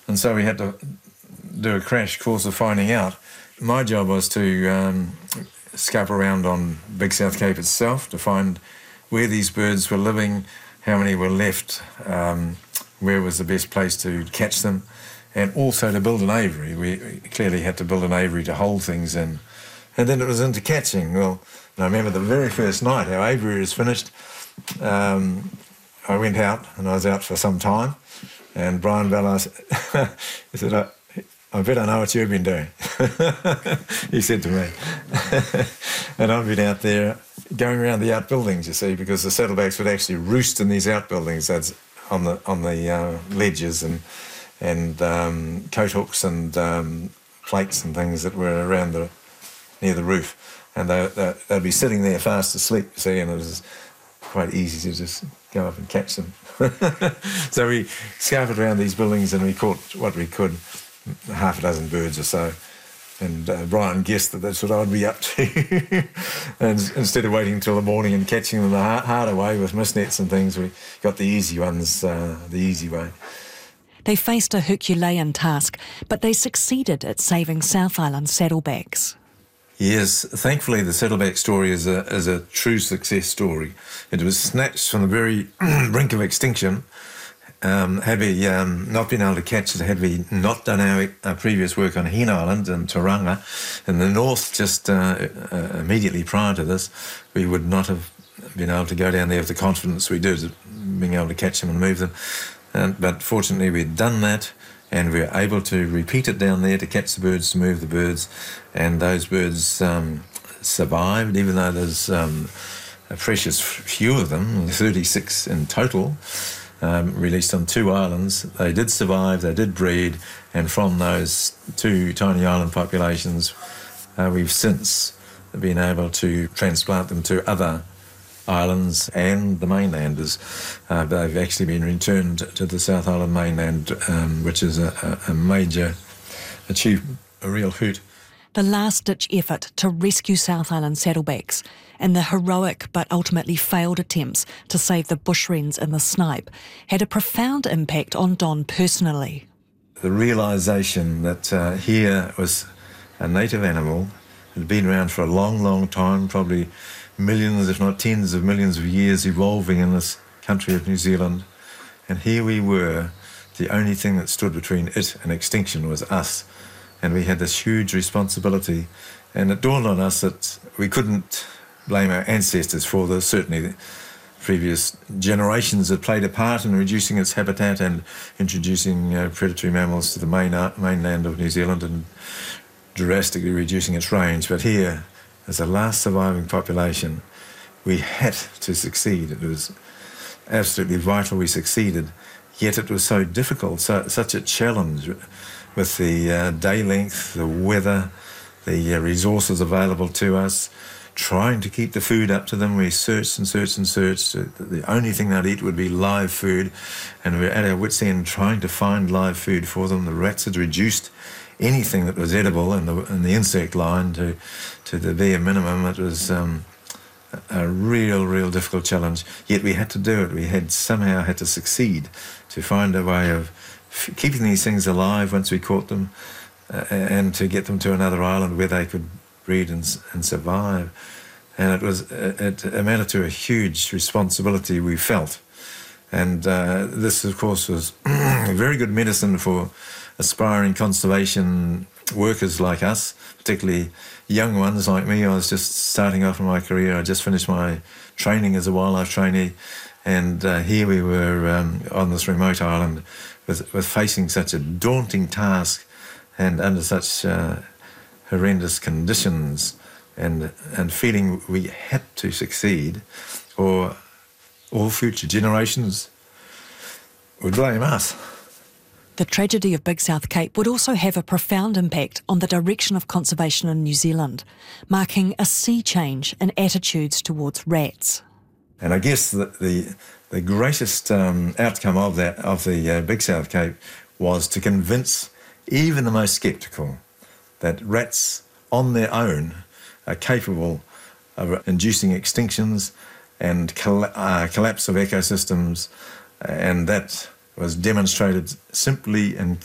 And so we had to do a crash course of finding out. My job was to scout around on Big South Cape itself to find where these birds were living, how many were left, where was the best place to catch them, and also to build an aviary. We clearly had to build an aviary to hold things in. And then it was into catching. Well, I remember the very first night our aviary was finished, I went out, and I was out for some time, and Brian Ballard, he said, I bet I know what you've been doing, he said to me. And I've been out there going around the outbuildings, you see, because the saddlebacks would actually roost in these outbuildings. That's on the ledges and coat hooks and plates and things that were around near the roof. And they'd be sitting there fast asleep, you see, and it was quite easy to just go up and catch them. So we scouted around these buildings and we caught what we could, half a dozen birds or so. And Brian guessed that that's what I'd be up to. And instead of waiting until the morning and catching them the harder way with mist nets and things, we got the easy ones the easy way. They faced a Herculean task, but they succeeded at saving South Island saddlebacks. Yes, thankfully the saddleback story is a true success story. It was snatched from the very brink of extinction. Had we not been able to catch it, had we not done our previous work on Hen Island and Tauranga in the north just immediately prior to this, we would not have been able to go down there with the confidence we did, being able to catch them and move them. But fortunately we'd done that, and we were able to repeat it down there to catch the birds, to move the birds, and those birds survived, even though there's a precious few of them, 36 in total, released on 2 islands. They did survive, they did breed, and from those 2 tiny island populations, we've since been able to transplant them to other islands and the mainland. They've actually been returned to the South Island mainland, which is a major achievement, a real hoot. The last-ditch effort to rescue South Island saddlebacks and the heroic but ultimately failed attempts to save the bush wrens and the snipe had a profound impact on Don personally. The realisation that here was a native animal, it had been around for a long, long time, probably millions, if not tens of millions of years, evolving in this country of New Zealand. And here we were, the only thing that stood between it and extinction was us. And we had this huge responsibility. And it dawned on us that we couldn't blame our ancestors for this. Certainly the previous generations had played a part in reducing its habitat and introducing predatory mammals to the mainland of New Zealand and drastically reducing its range. But here, as the last surviving population, we had to succeed. It was absolutely vital we succeeded, yet it was so difficult, such a challenge with the day length, the weather, the resources available to us, trying to keep the food up to them. We searched and searched and searched. The only thing they'd eat would be live food, and we were at our wits' end trying to find live food for them. The rats had reduced anything that was edible in the insect line to the bare minimum. It was a real difficult challenge, yet we had to do it. We had somehow had to succeed to find a way of keeping these things alive once we caught them and to get them to another island where they could breed and survive. And it amounted to a huge responsibility we felt. And this, of course, was very good medicine for aspiring conservation workers like us, particularly young ones like me. I was just starting off in my career. I just finished my training as a wildlife trainee, and here we were on this remote island with facing such a daunting task and under such horrendous conditions, and feeling we had to succeed or all future generations would blame us. The tragedy of Big South Cape would also have a profound impact on the direction of conservation in New Zealand, marking a sea change in attitudes towards rats. And I guess the greatest outcome of the Big South Cape was to convince even the most sceptical that rats on their own are capable of inducing extinctions and collapse of ecosystems, and that was demonstrated simply and